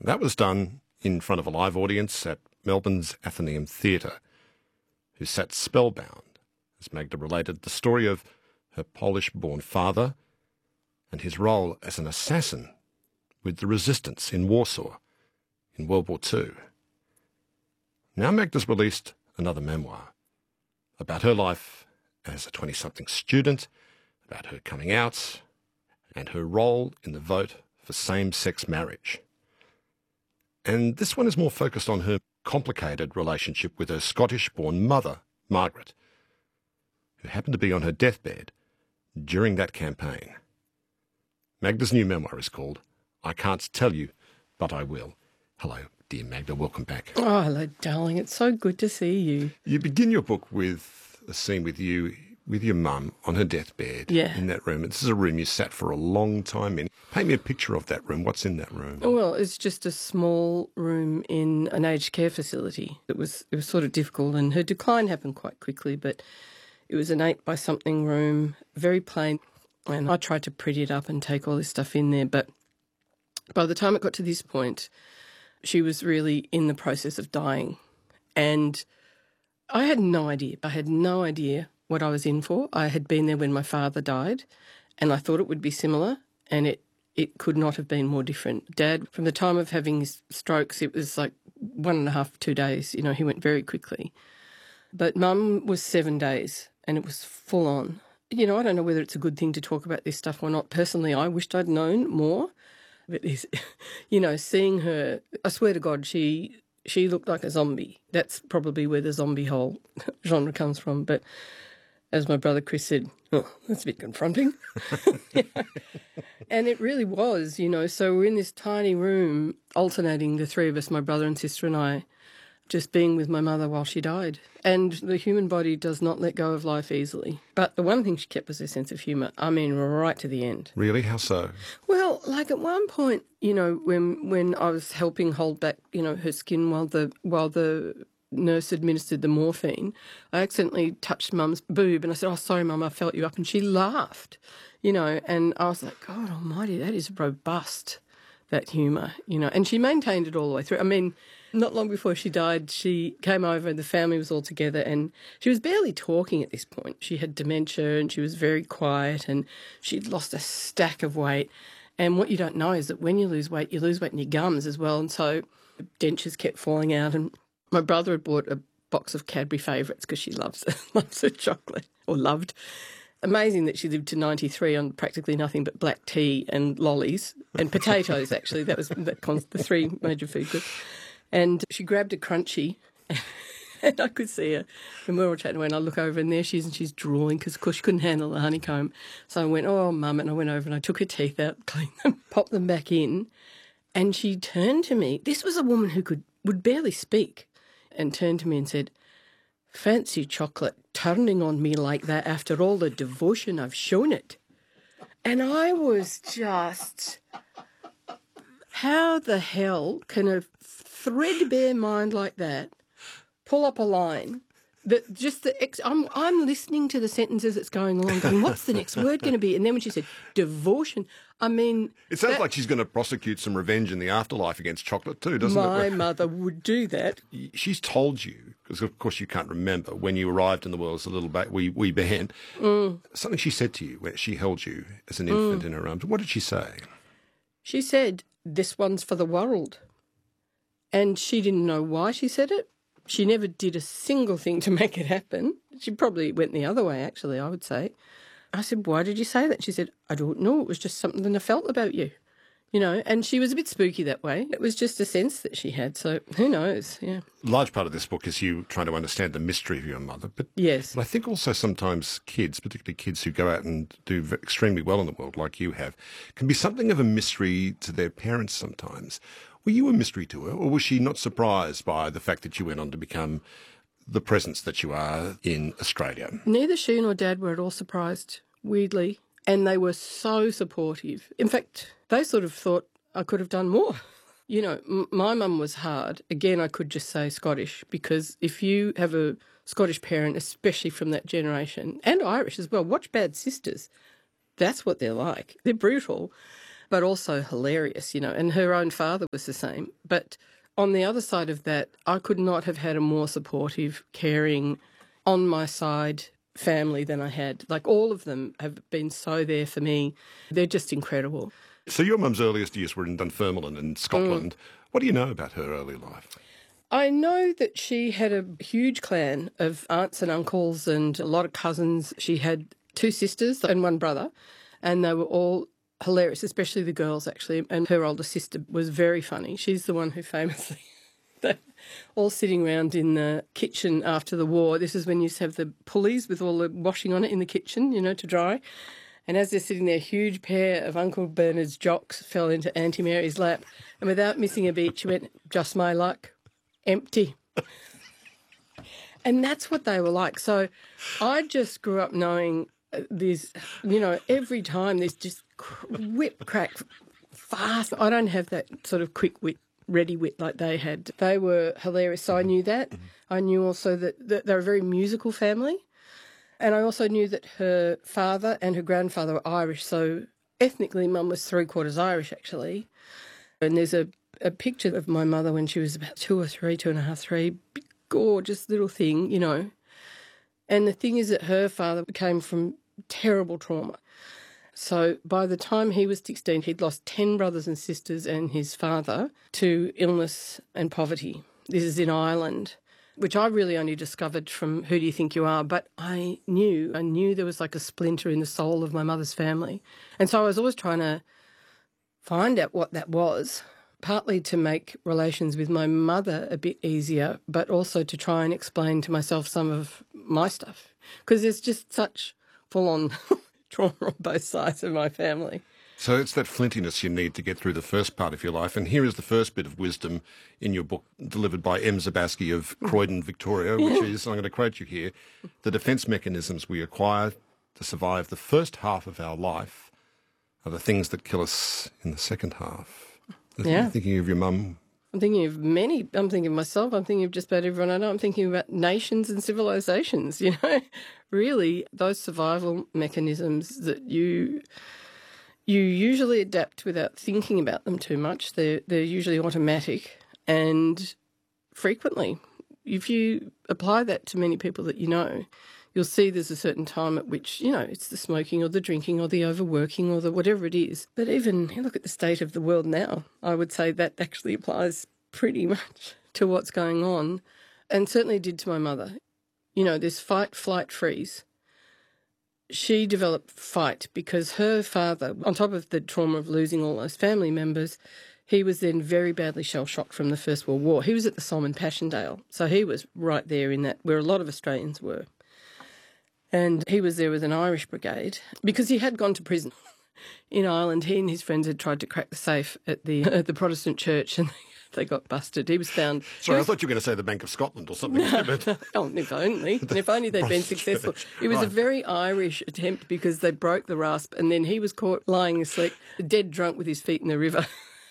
That was done in front of a live audience at Melbourne's Athenaeum Theatre, who sat spellbound as Magda related the story of her Polish-born father and his role as an assassin with the resistance in Warsaw in World War II. Now Magda's released another memoir about her life as a 20-something student, about her coming out, and her role in the vote for same-sex marriage. And this one is more focused on her complicated relationship with her Scottish-born mother, Margaret, who happened to be on her deathbed during that campaign. Magda's new memoir is called I Can't Tell You, But I Will. Hello, dear Magda, welcome back. Oh, hello, darling. It's so good to see you. You begin your book with a scene with you, with your mum on her deathbed in that room. This is a room you sat for a long time in. Paint me a picture of that room. What's in that room? Well, it's just a small room in an aged care facility. It was sort of difficult, and her decline happened quite quickly, but it was an 8-by-something room, very plain, and I tried to pretty it up and take all this stuff in there, but by the time it got to this point, she was really in the process of dying, and I had no idea. I had no idea what I was in for. I had been there when my father died, and I thought it would be similar, and it could not have been more different. Dad, from the time of having his strokes, it was like 1.5, 2 days. You know, he went very quickly. But Mum was 7 days, and it was full on. You know, I don't know whether it's a good thing to talk about this stuff or not. Personally, I wished I'd known more. But, you know, seeing her, I swear to God, she looked like a zombie. That's probably where the zombie whole genre comes from. But as my brother Chris said, oh, that's a bit confronting. You know? And it really was, you know. So we're in this tiny room, alternating, the three of us, my brother and sister and I, just being with my mother while she died. And the human body does not let go of life easily. But the one thing she kept was her sense of humour. I mean, right to the end. Really? How so? Well, like at one point, you know, when I was helping hold back, you know, her skin while the nurse administered the morphine, I accidentally touched Mum's boob and I said, oh, sorry, Mum, I felt you up. And she laughed, you know, and I was like, God almighty, that is robust, that humour, you know. And she maintained it all the way through. I mean, not long before she died, she came over and the family was all together and she was barely talking at this point. She had dementia and she was very quiet and she'd lost a stack of weight. And what you don't know is that when you lose weight in your gums as well. And so the dentures kept falling out. And my brother had bought a box of Cadbury Favourites because she loves her chocolate, or loved. Amazing that she lived to 93 on practically nothing but black tea and lollies and potatoes, actually. That was the three major food groups. And she grabbed a Crunchie and I could see her. And we were all chatting and I look over and there she is and she's drooling because, of course, she couldn't handle the honeycomb. So I went, oh, Mum, and I went over and I took her teeth out, cleaned them, popped them back in. And she turned to me. This was a woman who would barely speak, and turned to me and said, fancy chocolate turning on me like that after all the devotion I've shown it. And I was just, how the hell can a threadbare mind like that pull up a line that just I'm listening to the sentences that's going along going, what's the next word going to be? And then when she said devotion, I mean... It sounds like she's going to prosecute some revenge in the afterlife against chocolate too, doesn't it? My mother would do that. She's told you, because of course you can't remember, when you arrived in the world as a little wee bear, something she said to you when she held you as an infant in her arms. What did she say? She said, this one's for the world. And she didn't know why she said it. She never did a single thing to make it happen. She probably went the other way, actually, I would say. I said, why did you say that? She said, I don't know. It was just something I felt about you, you know. And she was a bit spooky that way. It was just a sense that she had. So who knows, yeah. A large part of this book is you trying to understand the mystery of your mother. But, yes. But I think also sometimes kids, particularly kids who go out and do extremely well in the world like you have, can be something of a mystery to their parents sometimes. Were you a mystery to her, or was she not surprised by the fact that you went on to become the presence that you are in Australia? Neither she nor Dad were at all surprised, weirdly, and they were so supportive. In fact, they sort of thought I could have done more. You know, my mum was hard. Again, I could just say Scottish, because if you have a Scottish parent, especially from that generation, and Irish as well, watch Bad Sisters. That's what they're like. They're brutal. but also hilarious, and her own father was the same. But on the other side of that, I could not have had a more supportive, caring, on my side family than I had. Like, all of them have been so there for me. They're just incredible. So your mum's earliest years were in Dunfermline in Scotland. What do you know about her early life? I know that she had a huge clan of aunts and uncles and a lot of cousins. She had 2 sisters and 1 brother, and they were all hilarious, especially the girls, actually. And her older sister was very funny. She's the one who famously... They all sitting around in the kitchen after the war. This is when you used to have the pulleys with all the washing on it in the kitchen, to dry. And as they're sitting there, a huge pair of Uncle Bernard's jocks fell into Auntie Mary's lap. And without missing a beat, she went, "Just my luck. Empty." And that's what they were like. So I just grew up knowing this, every time there's just whip, crack, fast. I don't have that sort of quick wit, ready wit like they had. They were hilarious. So I knew that. I knew also that they were a very musical family. And I also knew that her father and her grandfather were Irish. So ethnically, Mum was 3/4 Irish, actually. And there's a picture of my mother when she was about 2 or 3, 2.5, 3, big, gorgeous little thing, And the thing is that her father came from terrible trauma. So by the time he was 16, he'd lost 10 brothers and sisters and his father to illness and poverty. This is in Ireland, which I really only discovered from Who Do You Think You Are? But I knew there was like a splinter in the soul of my mother's family. And so I was always trying to find out what that was, partly to make relations with my mother a bit easier, but also to try and explain to myself some of my stuff. Because there's just such full-on trauma on both sides of my family. So it's that flintiness you need to get through the first part of your life. And here is the first bit of wisdom in your book, delivered by Em Zabaski of Croydon, Victoria, which is, I'm going to quote you here, "The defence mechanisms we acquire to survive the first half of our life are the things that kill us in the second half." Yeah. Thinking of your mum. I'm thinking of many. I'm thinking of myself. I'm thinking of just about everyone I know. I'm thinking about nations and civilizations, Really, those survival mechanisms that you usually adapt without thinking about them too much. They're usually automatic, and frequently, if you apply that to many people that you know, you'll see there's a certain time at which, it's the smoking or the drinking or the overworking or the whatever it is. But even look at the state of the world now, I would say that actually applies pretty much to what's going on, and certainly did to my mother. This fight, flight, freeze. She developed fight because her father, on top of the trauma of losing all those family members, he was then very badly shell-shocked from the First World War. He was at the Solomon Passchendaele, so he was right there in that, where a lot of Australians were. And he was there with an Irish brigade because he had gone to prison in Ireland. He and his friends had tried to crack the safe at the Protestant church, and they got busted. He was found... Sorry, I thought you were going to say the Bank of Scotland or something. Oh, if only. And if only they'd been successful. It was a very Irish attempt because they broke the rasp, and then he was caught lying asleep, dead drunk with his feet in the river.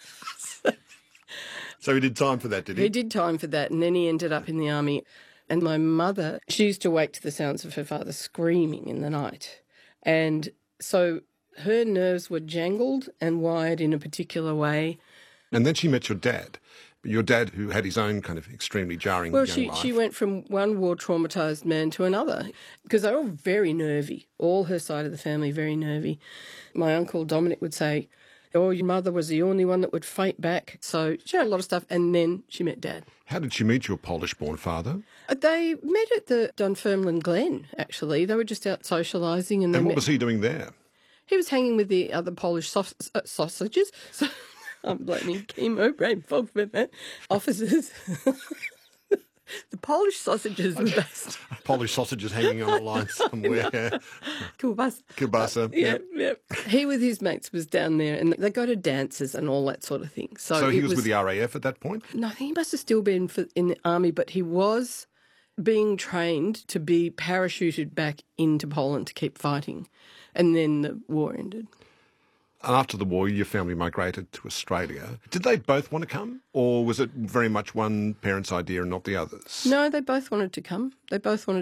So he did time for that, did he? He did time for that, and then he ended up in the army. And my mother, she used to wake to the sounds of her father screaming in the night. And so her nerves were jangled and wired in a particular way. And then she met your dad. Your dad, who had his own kind of extremely jarring young life. She went from one war-traumatised man to another because they were all very nervy, all her side of the family very nervy. My uncle Dominic would say, "Oh, your mother was the only one that would fight back." So she had a lot of stuff, and then she met Dad. How did she meet your Polish-born father? They met at the Dunfermline Glen, actually. They were just out socialising. And what was he doing there? He was hanging with the other Polish sausages. So I'm blaming chemo, brain fog for that. Officers. The Polish sausages were based. Polish sausages hanging on a line somewhere. Kielbasa. Yeah. He with his mates was down there, and they go to dances and all that sort of thing. So he was with the RAF at that point? No, I think he must have still been in the army, but he was being trained to be parachuted back into Poland to keep fighting. And then the war ended. After the war, your family migrated to Australia. Did they both want to come, or was it very much one parent's idea and not the other's? No, they both wanted to come.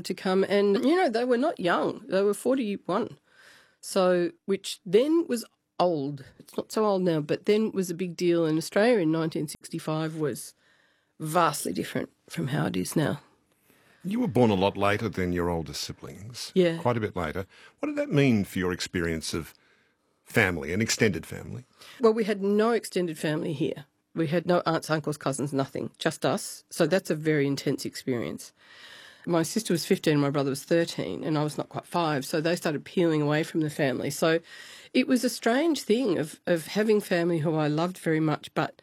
And, they were not young. They were 41. So, which then was old. It's not so old now, but then it was a big deal in Australia in 1965 was vastly different from how it is now. You were born a lot later than your older siblings. Yeah. Quite a bit later. What did that mean for your experience of family, an extended family? Well, we had no extended family here. We had no aunts, uncles, cousins, nothing, just us. So that's a very intense experience. My sister was 15, my brother was 13, and I was not quite 5, so they started peeling away from the family. So it was a strange thing of having family who I loved very much, but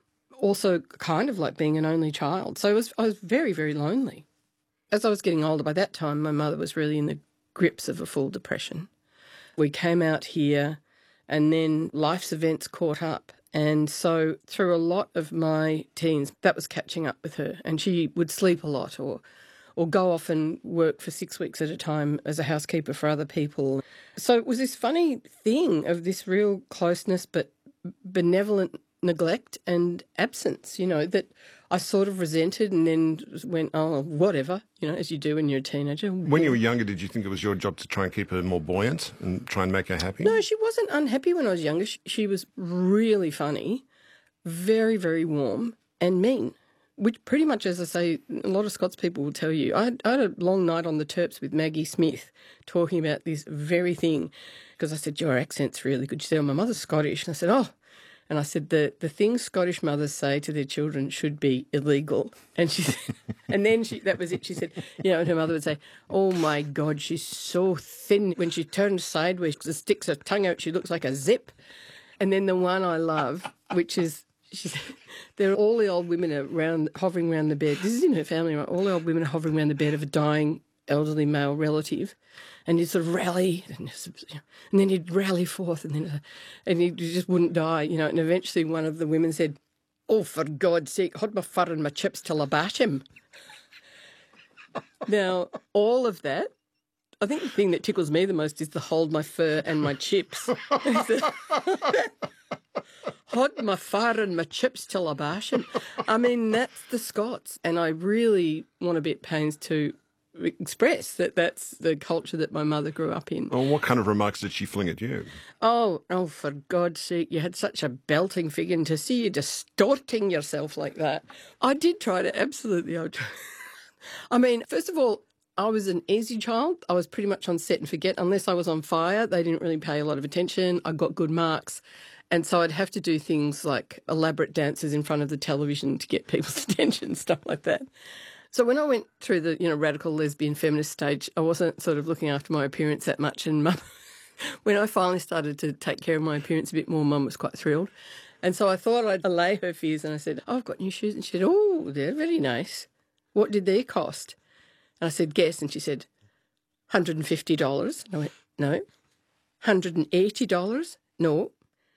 also kind of like being an only child. So I was very, very lonely. As I was getting older, by that time, my mother was really in the grips of a full depression. We came out here, and then life's events caught up. And so through a lot of my teens, that was catching up with her. And she would sleep a lot or go off and work for 6 weeks at a time as a housekeeper for other people. So it was this funny thing of this real closeness but benevolent neglect and absence, that I sort of resented and then went, oh, whatever, as you do when you're a teenager. When you were younger, did you think it was your job to try and keep her more buoyant and try and make her happy? No, she wasn't unhappy when I was younger. She was really funny, very, very warm and mean, which pretty much, as I say, a lot of Scots people will tell you. I had a long night on the Terps with Maggie Smith talking about this very thing because I said, your accent's really good. She said, oh, my mother's Scottish. And I said, oh. And I said, the things Scottish mothers say to their children should be illegal. And she said, and then that was it. She said, and her mother would say, oh, my God, she's so thin. When she turns sideways, she sticks her tongue out, she looks like a zip. And then the one I love, which is, she said, all the old women are hovering around the bed. This is in her family, right? All the old women are hovering around the bed of a dying elderly male relative. And he'd sort of rally, and then he'd rally forth, and he just wouldn't die, And eventually one of the women said, oh, for God's sake, hold my fur and my chips till I bash him. Now, all of that, I think the thing that tickles me the most is the hold my fur and my chips. Hold my fur and my chips till I bash him. I mean, that's the Scots, and I really want to be at pains to express that that's the culture that my mother grew up in. Well, what kind of remarks did she fling at you? Oh, for God's sake, you had such a belting figure, and to see you distorting yourself like that. I did try to, absolutely. I mean, first of all, I was an easy child. I was pretty much on set and forget. Unless I was on fire, they didn't really pay a lot of attention. I got good marks. And so I'd have to do things like elaborate dances in front of the television to get people's attention, stuff like that. So when I went through the, radical lesbian feminist stage, I wasn't sort of looking after my appearance that much. And Mum, when I finally started to take care of my appearance a bit more, Mum was quite thrilled. And so I thought I'd allay her fears, and I said, oh, I've got new shoes. And she said, oh, they're very nice. What did they cost? And I said, guess. And she said, $150. And I went, no. $180? No.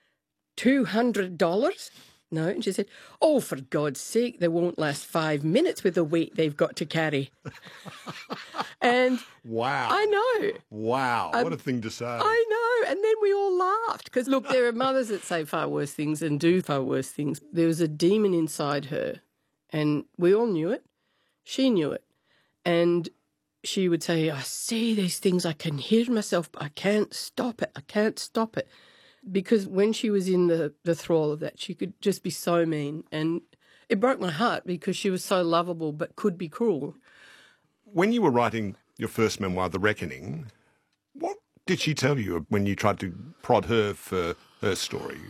$200? No. And she said, oh, for God's sake, they won't last 5 minutes with the weight they've got to carry. And wow. I know. Wow. What a thing to say. I know. And then we all laughed. Because, look, there are mothers that say far worse things and do far worse things. There was a demon inside her, and we all knew it. She knew it. And she would say, I see these things, I can hear myself, but I can't stop it. I can't stop it. Because when she was in the thrall of that, she could just be so mean. And it broke my heart because she was so lovable but could be cruel. When you were writing your first memoir, The Reckoning, what did she tell you when you tried to prod her for her story?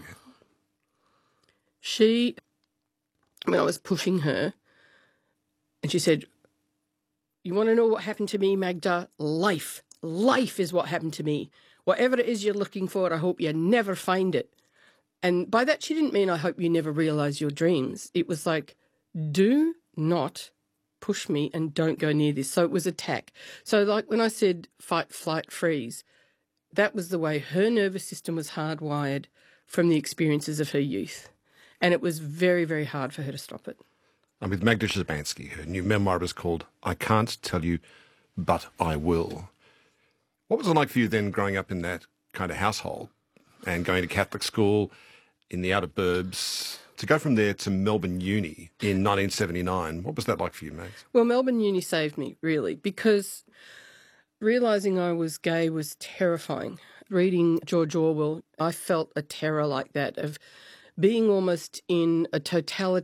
When I was pushing her, and she said, you want to know what happened to me, Magda? Life. Life is what happened to me. Whatever it is you're looking for, I hope you never find it. And by that, she didn't mean I hope you never realise your dreams. It was like, do not push me and don't go near this. So it was attack. So like when I said fight, flight, freeze, that was the way her nervous system was hardwired from the experiences of her youth. And it was very, very hard for her to stop it. I'm with Magda Szubanski. Her new memoir is called I Can't Tell You, But I Will. What was it like for you then growing up in that kind of household and going to Catholic school in the outer burbs, to go from there to Melbourne Uni in 1979? What was that like for you, Max? Well, Melbourne Uni saved me, really, because Realising I was gay was terrifying. Reading George Orwell, I felt a terror like that of being almost in a totalitarian